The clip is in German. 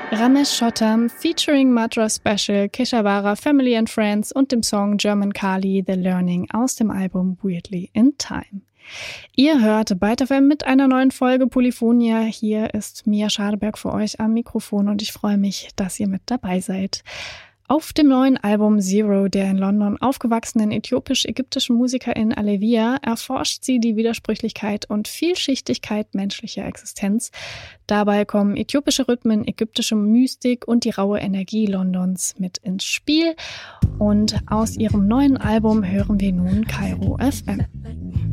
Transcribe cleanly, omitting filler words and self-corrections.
Ramesh Chottam featuring Madras Special, Keshavara, Family and Friends und dem Song German Kali, The Learning aus dem Album Weirdly in Time. Ihr hört Byte FM mit einer neuen Folge Polyphonia. Hier ist Mia Schadeberg für euch am Mikrofon und ich freue mich, dass ihr mit dabei seid. Auf dem neuen Album Zero der in London aufgewachsenen äthiopisch-ägyptischen Musikerin Alevia erforscht sie die Widersprüchlichkeit und Vielschichtigkeit menschlicher Existenz. Dabei kommen äthiopische Rhythmen, ägyptische Mystik und die raue Energie Londons mit ins Spiel. Und aus ihrem neuen Album hören wir nun Kairo FM.